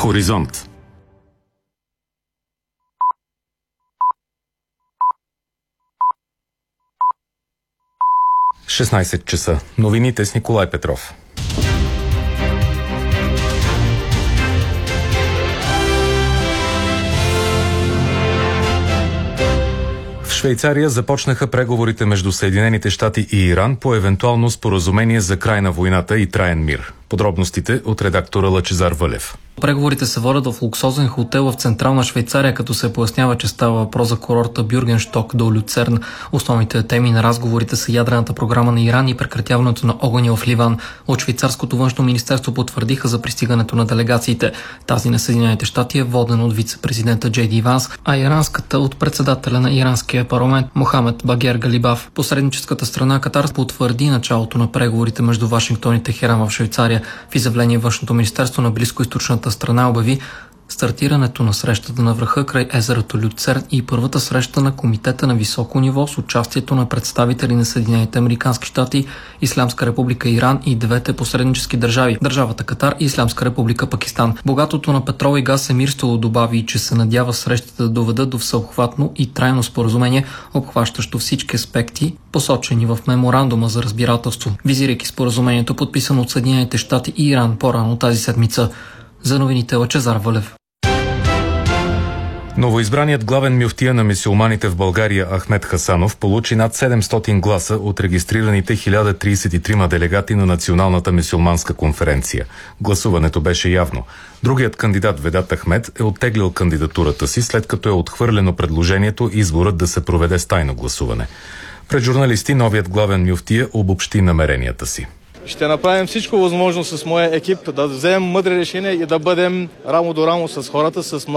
Хоризонт. 16 часа. Новините с Николай Петров. В Швейцария започнаха преговорите между Съединените щати и Иран по евентуално споразумение за край на войната и траен мир. Подробностите от редактора Лъчезар Вълев. Преговорите се водят в луксозен хотел в Централна Швейцария, като се пояснява, че става въпрос за курорта Бюргеншток до Люцерн. Основните теми на разговорите са ядрената програма на Иран и прекратяването на огъня в Ливан. От швейцарското външно министерство потвърдиха за пристигането на делегациите. Тази на Съединените щати е водена от вице-президента Джей Ди Ванс, а иранската от председателя на иранския парламент Мохамед Багер Галибаф. Посредническата страна Катар потвърди началото на преговорите между Вашингтон и Техеран в Швейцария. В изявление външното министерство на близкоизточната страна обяви стартирането на срещата на върха край езерото Люцерн и първата среща на комитета на високо ниво с участието на представители на Съединените американски щати, Ислямска република Иран и двете посреднически държави – държавата Катар и Ислямска република Пакистан. Богатото на петрол и газ Емирство добави, че се надява срещите да доведат до всеобхватно и трайно споразумение, обхващащо всички аспекти, посочени в меморандума за разбирателство, визирайки споразумението, подписано от Съединените щати и Иран по-рано тази седмица. За новините Лъчезар Вълев. Новоизбраният главен мюфтия на мюсюлманите в България Ахмед Хасанов получи над 700 гласа от регистрираните 1033 делегати на Националната мюсюлманска конференция. Гласуването беше явно. Другият кандидат Ведат Ахмед е оттеглил кандидатурата си, след като е отхвърлено предложението изборът да се проведе с тайно гласуване. Пред журналисти новият главен мюфтия обобщи намеренията си. Ще направим всичко възможно с моя екип да вземем мъдри решения и да бъдем рамо до рамо с хората, с